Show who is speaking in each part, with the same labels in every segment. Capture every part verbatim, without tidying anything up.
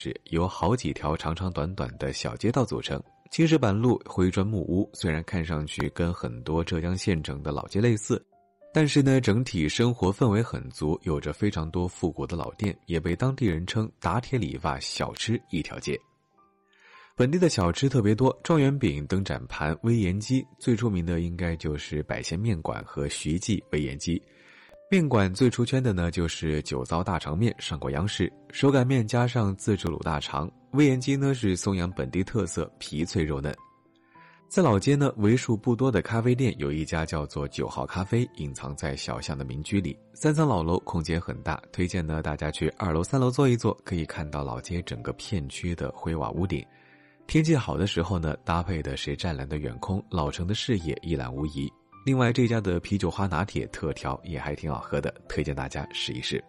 Speaker 1: 是由好几条长长短短的小街道组成，青石板路、灰砖木屋，虽然看上去跟很多浙江县城的老街类似，但是呢，整体生活氛围很足，有着非常多复古的老店，也被当地人称打铁理发小吃一条街。本地的小吃特别多，状元饼、灯盏盘、微盐鸡，最出名的应该就是百县面馆和徐记微盐鸡。面馆最出圈的呢就是酒糟大肠面，上过央视，手擀面加上自制卤大肠。微盐鸡呢是松阳本地特色，皮脆肉嫩。在老街呢，为数不多的咖啡店有一家叫做九号咖啡，隐藏在小巷的民居里，三层老楼，空间很大，推荐呢大家去二楼三楼坐一坐，可以看到老街整个片区的灰瓦屋顶。天气好的时候呢，搭配的是湛蓝的远空，老城的视野一览无遗。另外这家的啤酒花拿铁特调也还挺好喝的，推荐大家试一试。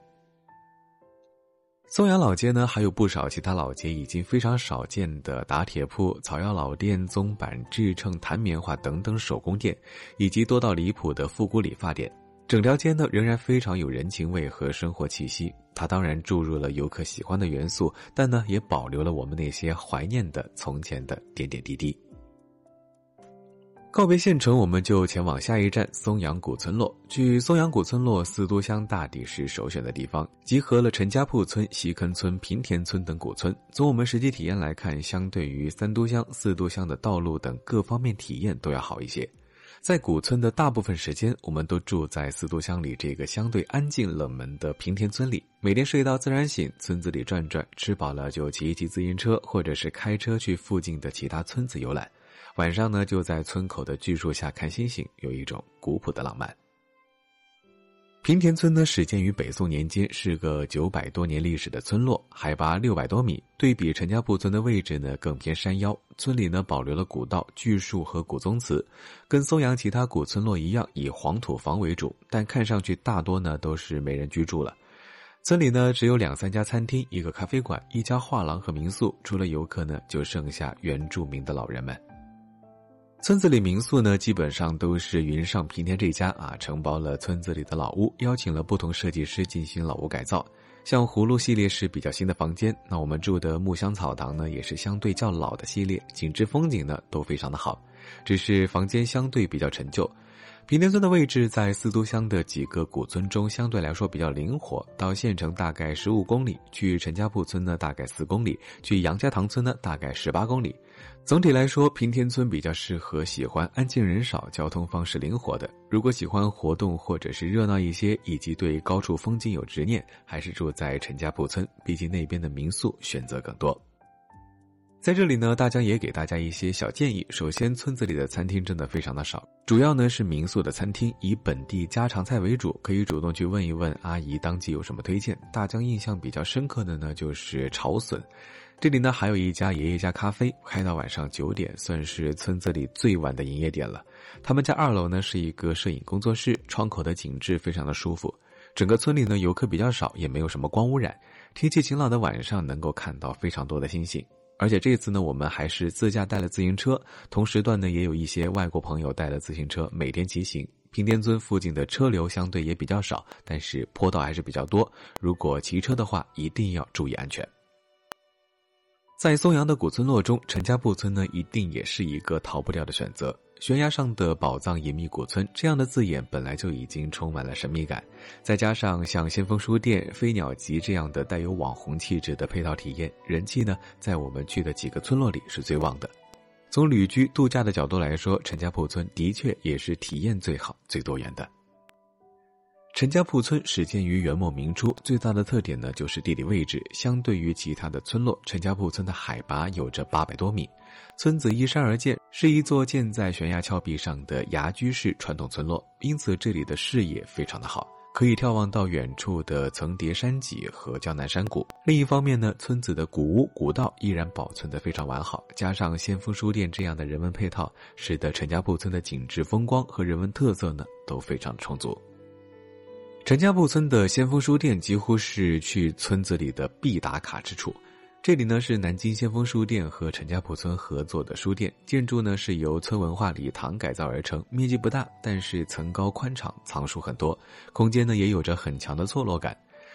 Speaker 1: 松阳老街呢，还有不少其他老街已经非常少见的打铁铺、草药老店、宗板、制秤、弹棉花等等手工店，以及多到离谱的复古理发店。整条街呢仍然非常有人情味和生活气息，它当然注入了游客喜欢的元素，但呢也保留了我们那些怀念的从前的点点滴滴。告别县城，我们就前往下一站松阳古村落。去松阳古村落，四都乡大抵是首选的地方，集合了陈家铺村、西坑村、平田村等古村。从我们实际体验来看，相对于三都乡、四都乡的道路等各方面体验都要好一些。在古村的大部分时间，我们都住在四都乡里这个相对安静冷门的平田村里，每天睡到自然醒，村子里转转，吃饱了就骑一骑自行车，或者是开车去附近的其他村子游览。晚上呢，就在村口的巨树下看星星，有一种古朴的浪漫。平田村呢，始建于北宋年间，是个九百多年历史的村落，海拔六百多米。对比陈家铺村的位置呢，更偏山腰。村里呢，保留了古道、巨树和古宗祠，跟松阳其他古村落一样，以黄土房为主，但看上去大多呢都是没人居住了。村里呢，只有两三家餐厅、一个咖啡馆、一家画廊和民宿，除了游客呢，就剩下原住民的老人们。村子里民宿呢，基本上都是云上平田这家啊，承包了村子里的老屋，邀请了不同设计师进行老屋改造。像葫芦系列是比较新的房间，那我们住的木香草堂呢，也是相对较老的系列，景致风景呢都非常的好，只是房间相对比较陈旧。平田村的位置在四都乡的几个古村中相对来说比较灵活，到县城大概十五公里，去陈家铺村呢大概四公里，去杨家塘村呢大概十八公里。总体来说，平田村比较适合喜欢安静人少、交通方式灵活的。如果喜欢活动或者是热闹一些，以及对高处风景有执念，还是住在陈家铺村，毕竟那边的民宿选择更多。在这里呢，大江也给大家一些小建议。首先，村子里的餐厅真的非常的少，主要呢是民宿的餐厅，以本地家常菜为主，可以主动去问一问阿姨当季有什么推荐。大江印象比较深刻的呢就是炒笋。这里呢还有一家爷爷家咖啡，开到晚上九点，算是村子里最晚的营业点了。他们家二楼呢是一个摄影工作室，窗口的景致非常的舒服。整个村里呢游客比较少，也没有什么光污染，天气晴朗的晚上能够看到非常多的星星。而且这次呢，我们还是自驾带了自行车，同时段呢也有一些外国朋友带了自行车，每天骑行。平田村附近的车流相对也比较少，但是坡道还是比较多，如果骑车的话，一定要注意安全。在松阳的古村落中，陈家铺村呢一定也是一个逃不掉的选择。悬崖上的宝藏隐秘古村，这样的字眼本来就已经充满了神秘感，再加上像先锋书店、飞鸟集这样的带有网红气质的配套体验，人气呢在我们去的几个村落里是最旺的。从旅居度假的角度来说，陈家铺村的确也是体验最好、最多元的。陈家铺村始建于元末明初，最大的特点呢就是地理位置，相对于其他的村落，陈家铺村的海拔有着八百多米，村子依山而建，是一座建在悬崖峭壁上的崖居式传统村落，因此这里的视野非常的好，可以眺望到远处的层叠山脊和江南山谷。另一方面呢，村子的古屋古道依然保存得非常完好，加上先锋书店这样的人文配套，使得陈家铺村的景致风光和人文特色呢都非常充足。陈家铺村的先锋书店几乎是去村子里的必打卡之处。这里呢是南京先锋书店和陈家铺村合作的书店，建筑呢是由村文化礼堂改造而成，面积不大，但是层高宽敞，藏书很多，空间呢也有着很强的错落感。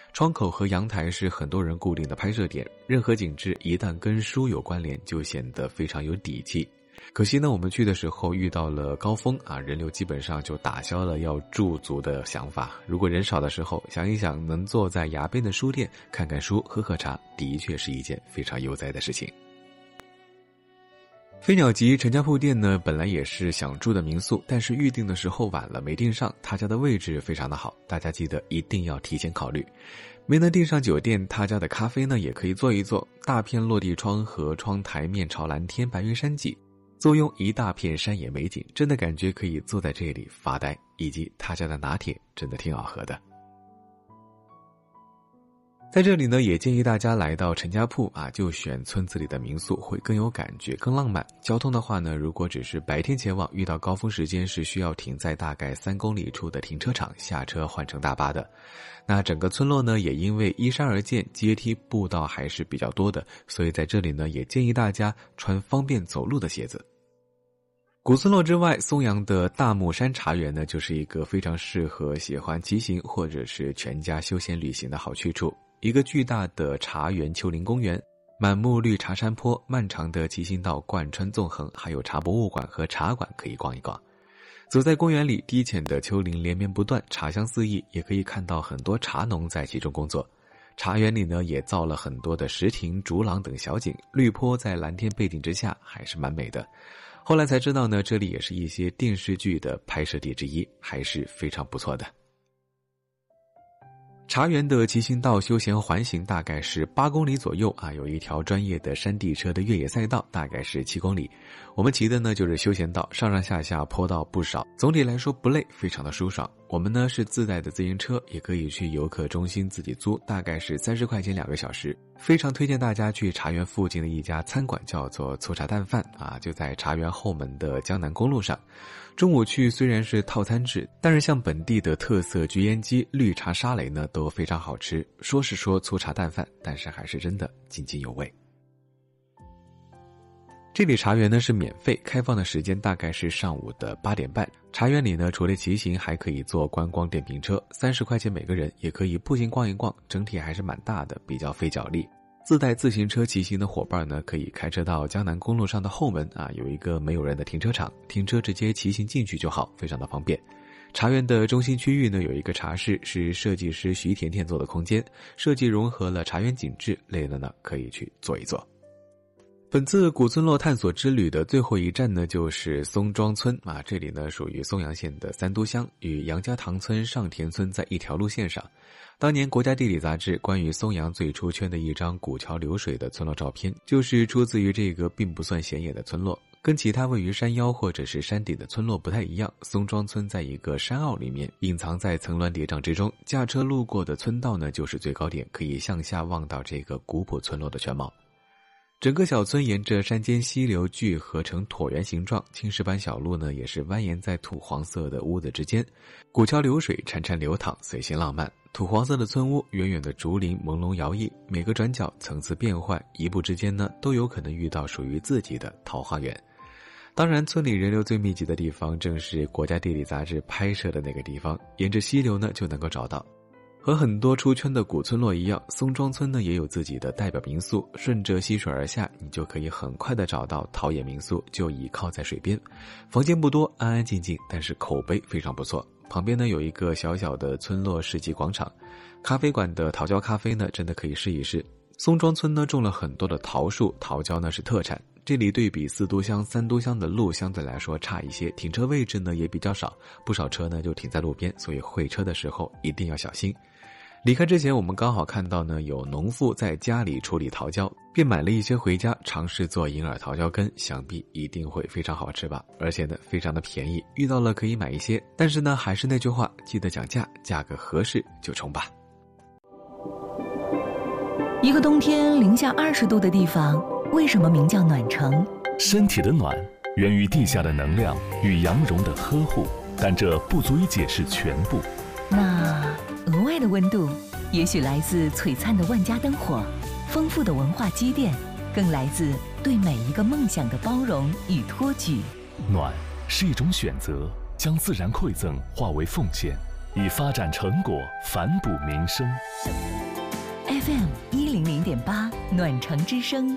Speaker 1: 窗口和阳台是很多人固定的拍摄点，任何景致一旦跟书有关联，就显得非常有底气。可惜呢，我们去的时候遇到了高峰啊，人流基本上就打消了要驻足的想法。如果人少的时候，想一想能坐在崖边的书店看看书喝喝茶，的确是一件非常悠哉的事情。飞鸟集陈家铺店呢，本来也是想住的民宿，但是预定的时候晚了，没订上。他家的位置非常的好，大家记得一定要提前考虑。没能订上酒店，他家的咖啡呢也可以坐一坐，大片落地窗和窗台面朝蓝天，白云山脊，坐拥一大片山野美景，真的感觉可以坐在这里发呆。以及他家的拿铁真的挺好喝的。在这里呢，也建议大家来到陈家铺啊，就选村子里的民宿会更有感觉，更浪漫。交通的话呢，如果只是白天前往，遇到高峰时间是需要停在大概三公里处的停车场下车换乘大巴的。那整个村落呢，也因为依山而建，阶梯步道还是比较多的，所以在这里呢，也建议大家穿方便走路的鞋子。古村落之外，松阳的大木山茶园呢，就是一个非常适合喜欢骑行或者是全家休闲旅行的好去处。一个巨大的茶园丘陵公园，满目绿茶山坡，漫长的骑行道贯穿纵横，还有茶博物馆和茶馆可以逛一逛。走在公园里，低浅的丘陵连绵不断，茶香四溢，也可以看到很多茶农在其中工作。茶园里呢，也造了很多的石亭、竹廊等小景，绿坡在蓝天背景之下还是蛮美的。后来才知道呢，这里也是一些电视剧的拍摄地之一，还是非常不错的。茶园的骑行道休闲环行大概是八公里左右啊，有一条专业的山地车的越野赛道，大概是七公里。我们骑的呢就是休闲道，上上下下坡道不少，总体来说不累，非常的舒爽。我们呢是自带的自行车，也可以去游客中心自己租，大概是三十块钱两个小时。非常推荐大家去茶园附近的一家餐馆，叫做粗茶淡饭啊，就在茶园后门的江南公路上。中午去虽然是套餐制，但是像本地的特色焗烟鸡、绿茶沙雷呢都非常好吃。说是说粗茶淡饭，但是还是真的津津有味。这里茶园呢是免费，开放的时间大概是上午的八点半。茶园里呢除了骑行，还可以坐观光电瓶车，三十块钱每个人，也可以步行逛一逛，整体还是蛮大的，比较费脚力。自带自行车骑行的伙伴呢，可以开车到江南公路上的后门啊，有一个没有人的停车场，停车直接骑行进去就好，非常的方便。茶园的中心区域呢，有一个茶室，是设计师徐甜甜做的空间，设计融合了茶园景致，累了呢可以去坐一坐。本次古村落探索之旅的最后一站呢，就是松庄村啊，这里呢属于松阳县的三都乡，与杨家塘村、上田村在一条路线上。当年国家地理杂志关于松阳最出圈的一张古桥流水的村落照片，就是出自于这个并不算显眼的村落。跟其他位于山腰或者是山顶的村落不太一样，松庄村在一个山坳里面，隐藏在层峦叠嶂之中，驾车路过的村道呢就是最高点，可以向下望到这个古朴村落的全貌。整个小村沿着山间溪流聚合成椭圆形状，青石板小路呢也是蜿蜒在土黄色的屋子之间，古桥流水潺潺流淌，随性浪漫。土黄色的村屋，远远的竹林朦胧摇曳，每个转角层次变换，一步之间呢都有可能遇到属于自己的桃花源。当然，村里人流最密集的地方正是国家地理杂志拍摄的那个地方，沿着溪流呢就能够找到。和很多出圈的古村落一样，松庄村呢也有自己的代表民宿，顺着溪水而下，你就可以很快的找到陶冶民宿，就倚靠在水边，房间不多，安安静静，但是口碑非常不错。旁边呢有一个小小的村落市集广场，咖啡馆的桃胶咖啡呢真的可以试一试。松庄村呢种了很多的桃树，桃胶呢是特产。这里对比四都乡、三都乡的路相对来说差一些，停车位置呢也比较少，不少车呢就停在路边，所以会车的时候一定要小心。离开之前，我们刚好看到呢有农妇在家里处理桃胶，便买了一些回家尝试做银耳桃胶羹，想必一定会非常好吃吧，而且呢非常的便宜，遇到了可以买一些，但是呢还是那句话，记得讲价，价格合适就冲吧。
Speaker 2: 一个冬天零下二十度的地方，为什么名叫暖城？
Speaker 3: 身体的暖源于地下的能量与羊绒的呵护，但这不足以解释全部。
Speaker 2: 那额外的温度，也许来自璀璨的万家灯火，丰富的文化积淀，更来自对每一个梦想的包容与托举。
Speaker 3: 暖是一种选择，将自然馈赠化为奉献， 以发展成果反哺民生。
Speaker 2: F M 一零零点八，暖城之声